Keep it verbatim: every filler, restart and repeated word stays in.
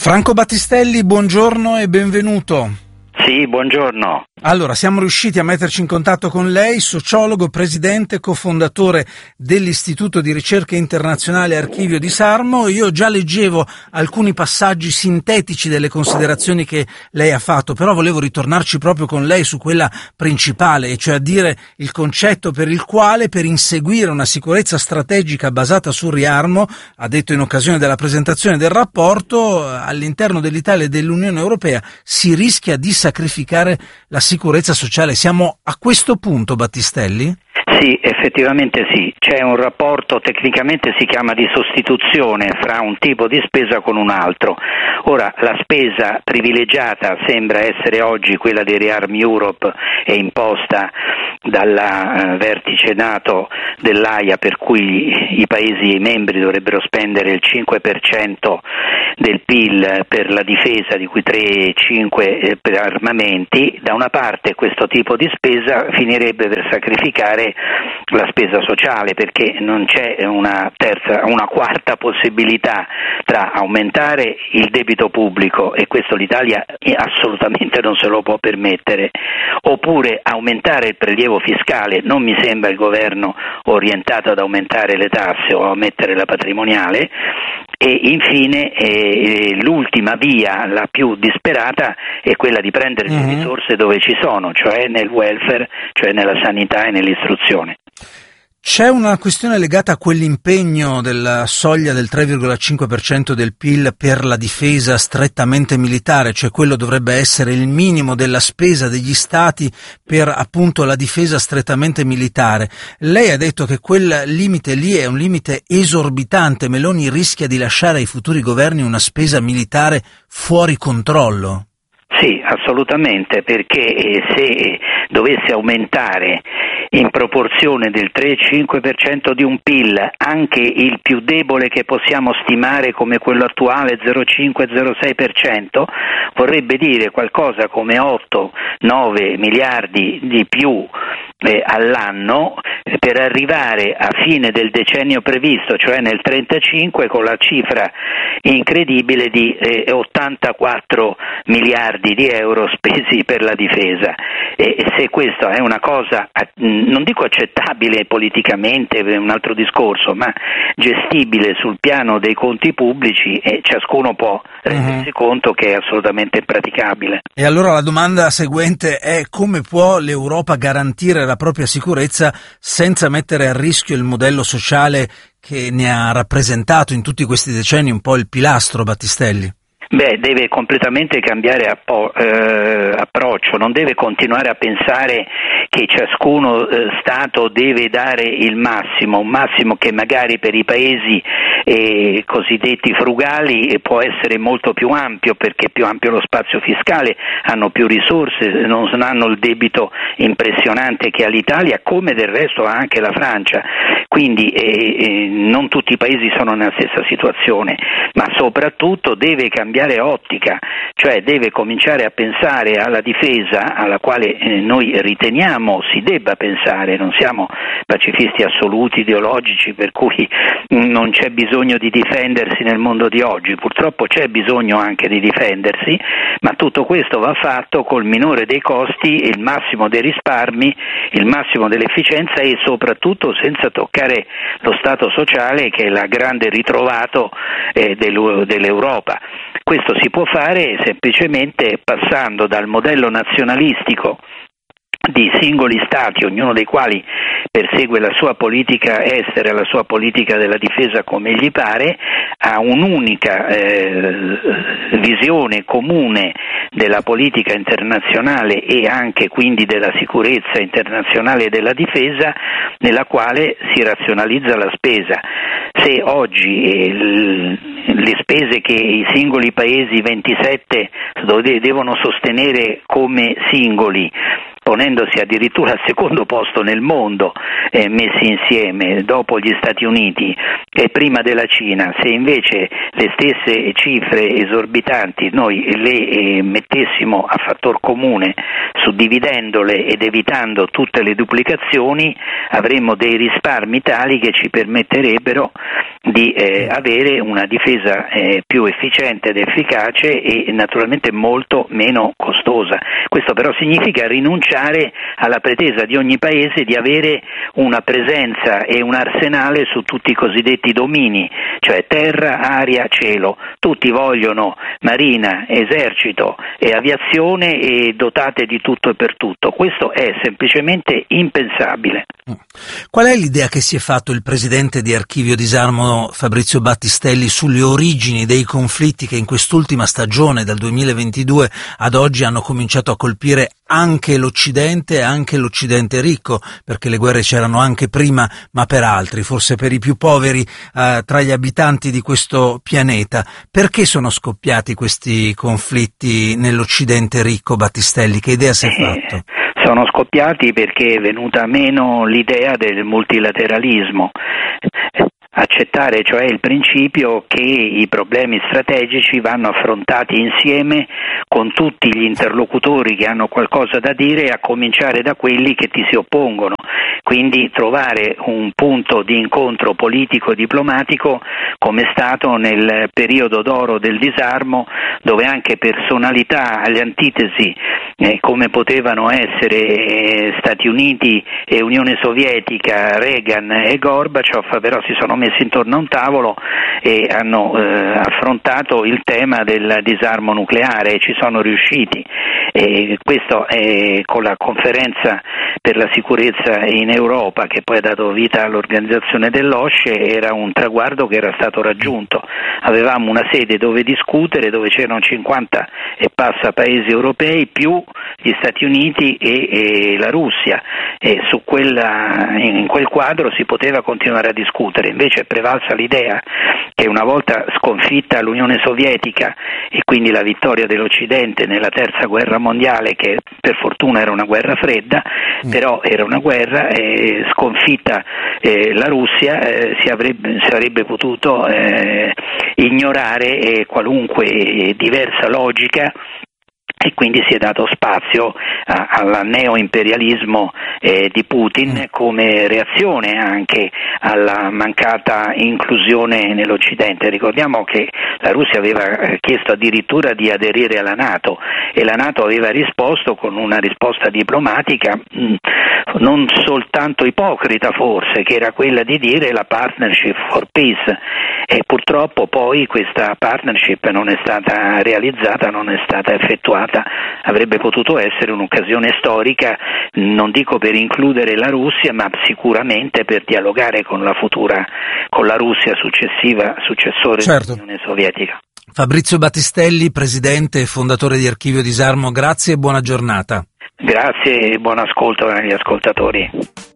Franco Battistelli, buongiorno e benvenuto. Sì, buongiorno. Allora, siamo riusciti a metterci in contatto con lei, sociologo, presidente, cofondatore dell'Istituto di Ricerca Internazionale Archivio di Sarmo. Io già leggevo alcuni passaggi sintetici delle considerazioni che lei ha fatto, però volevo ritornarci proprio con lei su quella principale, e cioè a dire il concetto per il quale per inseguire una sicurezza strategica basata sul riarmo, ha detto in occasione della presentazione del rapporto, all'interno dell'Italia e dell'Unione Europea si rischia di sacrificare la sicurezza sociale. Siamo a questo punto, Battistelli? Sì, effettivamente sì. C'è un rapporto, tecnicamente si chiama di sostituzione fra un tipo di spesa con un altro. Ora, la spesa privilegiata sembra essere oggi quella di Rearm Europe e imposta dalla eh, vertice NATO dell'A I A, per cui i Paesi membri dovrebbero spendere il cinque per cento del P I L per la difesa, di cui tre cinque eh, per armamenti. Da una parte questo tipo di spesa finirebbe per sacrificare la spesa sociale, perché non c'è una terza, una quarta possibilità tra aumentare il debito pubblico, e questo l'Italia assolutamente non se lo può permettere, oppure aumentare il prelievo fiscale. Non mi sembra il governo orientato ad aumentare le tasse o a mettere la patrimoniale. E infine eh, l'ultima via, la più disperata, è quella di prendere le Mm-hmm. risorse dove ci sono, cioè nel welfare, cioè nella sanità e nell'istruzione. C'è una questione legata a quell'impegno della soglia del tre virgola cinque per cento del P I L per la difesa strettamente militare, cioè quello dovrebbe essere il minimo della spesa degli stati per appunto la difesa strettamente militare. Lei ha detto che quel limite lì è un limite esorbitante. Meloni rischia di lasciare ai futuri governi una spesa militare fuori controllo. Sì, assolutamente, perché se dovesse aumentare in proporzione del tre cinque per cento di un P I L anche il più debole, che possiamo stimare come quello attuale, zero virgola cinque zero virgola sei per cento, vorrebbe dire qualcosa come otto nove miliardi di più eh, all'anno, eh, per arrivare a fine del decennio previsto, cioè nel trentacinque, con la cifra incredibile di eh, ottantaquattro miliardi di euro spesi per la difesa. E se questo è una cosa, non dico accettabile politicamente, è un altro discorso, ma gestibile sul piano dei conti pubblici, e ciascuno può rendersi uh-huh. conto che è assolutamente impraticabile. E allora la domanda seguente è: come può l'Europa garantire la propria sicurezza senza mettere a rischio il modello sociale che ne ha rappresentato in tutti questi decenni un po' il pilastro, Battistelli? Beh, deve completamente cambiare appo- eh, approccio, non deve continuare a pensare che ciascuno eh, Stato deve dare il massimo, un massimo che magari per i paesi eh, cosiddetti frugali eh, può essere molto più ampio, perché è più ampio lo spazio fiscale, hanno più risorse, non hanno il debito impressionante che ha l'Italia, come del resto ha anche la Francia. Quindi eh, eh, non tutti i paesi sono nella stessa situazione, ma soprattutto deve cambiare ottica, cioè deve cominciare a pensare alla difesa, alla quale eh, noi riteniamo si debba pensare. Non siamo pacifisti assoluti ideologici per cui non c'è bisogno di difendersi nel mondo di oggi, purtroppo c'è bisogno anche di difendersi, ma tutto questo va fatto col minore dei costi, il massimo dei risparmi, il massimo dell'efficienza, e soprattutto senza toccare lo Stato sociale, che è il grande ritrovato eh, dell'Europa. Questo si può fare semplicemente passando dal modello nazionalistico di singoli stati, ognuno dei quali persegue la sua politica estera, la sua politica della difesa come gli pare, a un'unica eh, visione comune della politica internazionale e anche quindi della sicurezza internazionale e della difesa, nella quale si razionalizza la spesa. Se oggi eh, le spese che i singoli paesi ventisette devono sostenere come singoli ponendosi addirittura al secondo posto nel mondo, eh, messi insieme dopo gli Stati Uniti e prima della Cina. Se invece le stesse cifre esorbitanti noi le eh, mettessimo a fattor comune, suddividendole ed evitando tutte le duplicazioni, avremmo dei risparmi tali che ci permetterebbero di eh, avere una difesa eh, più efficiente ed efficace e naturalmente molto meno costosa. Questo però significa rinunciare alla pretesa di ogni paese di avere una presenza e un arsenale su tutti i cosiddetti domini, cioè terra, aria, cielo. Tutti vogliono marina, esercito e aviazione e dotate di tutto e per tutto. Questo è semplicemente impensabile. Qual è l'idea che si è fatto il presidente di Archivio Disarmo Fabrizio Battistelli sulle origini dei conflitti che in quest'ultima stagione, dal duemilaventidue ad oggi, hanno cominciato a colpire anche l'Occidente e anche l'Occidente ricco, perché le guerre c'erano anche prima, ma per altri, forse per i più poveri eh, tra gli abitanti di questo pianeta? Perché sono scoppiati questi conflitti nell'Occidente ricco, Battistelli? Che idea si è fatto? Sono scoppiati perché è venuta meno l'idea del multilateralismo. Accettare cioè il principio che i problemi strategici vanno affrontati insieme con tutti gli interlocutori che hanno qualcosa da dire, a cominciare da quelli che ti si oppongono. Quindi trovare un punto di incontro politico-diplomatico come è stato nel periodo d'oro del disarmo, dove anche personalità agli antitesi eh, come potevano essere eh, Stati Uniti e Unione Sovietica, Reagan e Gorbaciov, però si sono messi intorno a un tavolo e hanno eh, affrontato il tema del disarmo nucleare e ci sono riusciti. E questo è con la conferenza per la sicurezza in Europa, che poi ha dato vita all'organizzazione dell'OSCE, era un traguardo che era stato raggiunto. Avevamo una sede dove discutere, dove c'erano cinquanta e passa paesi europei più gli Stati Uniti e, e la Russia, e su quella, in quel quadro si poteva continuare a discutere. Invece è prevalsa l'idea che una volta sconfitta l'Unione Sovietica e quindi la vittoria dell'Occidente nella terza guerra mondiale, che per fortuna era una guerra fredda, mm. però era una guerra, eh, sconfitta eh, la Russia, eh, si avrebbe, sarebbe potuto eh, ignorare eh, qualunque eh, diversa logica, e quindi si è dato spazio a, al neoimperialismo eh, di Putin come reazione anche alla mancata inclusione nell'Occidente. Ricordiamo che la Russia aveva chiesto addirittura di aderire alla NATO e la NATO aveva risposto con una risposta diplomatica mh, non soltanto ipocrita forse, che era quella di dire la partnership for peace, e purtroppo poi questa partnership non è stata realizzata, non è stata effettuata. Avrebbe potuto essere un'occasione storica, non dico per includere la Russia, ma sicuramente per dialogare con la futura, con la Russia successiva, successore certo. dell'Unione Sovietica. Fabrizio Battistelli, presidente e fondatore di Archivio Disarmo, grazie e buona giornata. Grazie e buon ascolto agli ascoltatori.